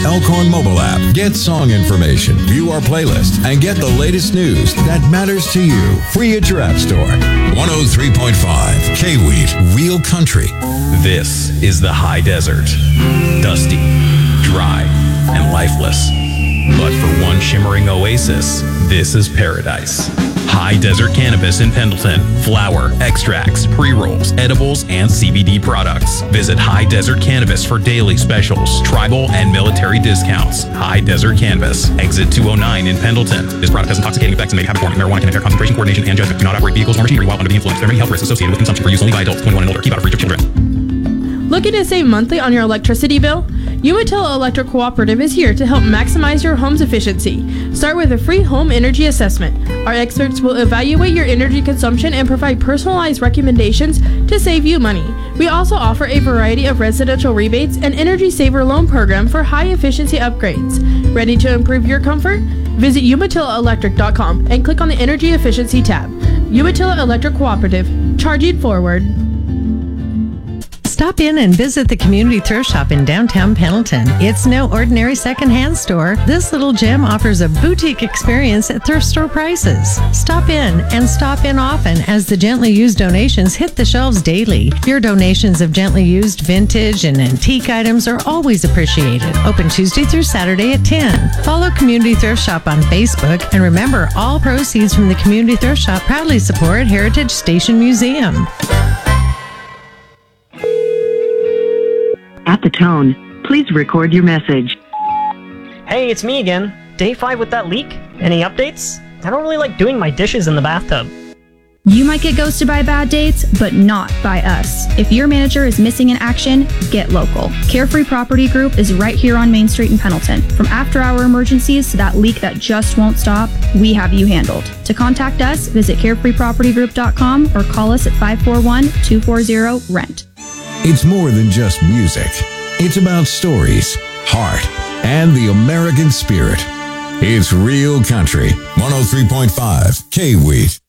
Elkhorn mobile app. Get song information, view our playlist, and get the latest news that matters to you. Free at your app store. 103.5 K-Wheat, Real Country. This is the high desert. Dusty, dry, and lifeless. But for one shimmering oasis, this is paradise. High Desert Cannabis in Pendleton. Flower, extracts, pre-rolls, edibles, and CBD products. Visit High Desert Cannabis for daily specials, tribal, and military discounts. High Desert Cannabis. Exit 209 in Pendleton. This product has intoxicating effects and may be habit-forming. Marijuana can impair concentration, coordination, and judgment. Do not operate vehicles or machinery while under the influence. There are many health risks associated with consumption for use only by adults 21 and older. Keep out of reach of children. Looking to save monthly on your electricity bill? Umatilla Electric Cooperative is here to help maximize your home's efficiency. Start with a free home energy assessment. Our experts will evaluate your energy consumption and provide personalized recommendations to save you money. We also offer a variety of residential rebates and Energy Saver loan program for high efficiency upgrades. Ready to improve your comfort? Visit UmatillaElectric.com and click on the Energy Efficiency tab. Umatilla Electric Cooperative, charging forward. Stop in and visit the Community Thrift Shop in downtown Pendleton. It's no ordinary secondhand store. This little gem offers a boutique experience at thrift store prices. Stop in and stop in often as the gently used donations hit the shelves daily. Your donations of gently used vintage and antique items are always appreciated. Open Tuesday through Saturday at 10. Follow Community Thrift Shop on Facebook, and remember, all proceeds from the Community Thrift Shop proudly support Heritage Station Museum. At the tone, please record your message. Hey, it's me again. Day 5 with that leak. Any updates? I don't really like doing my dishes in the bathtub. You might get ghosted by bad dates, but not by us. If your manager is missing in action, get local. Carefree Property Group is right here on Main Street in Pendleton. From after-hour emergencies to that leak that just won't stop, we have you handled. To contact us, visit carefreepropertygroup.com or call us at 541-240-RENT. It's more than just music. It's about stories, heart, and the American spirit. It's Real Country. 103.5 K-Wheat.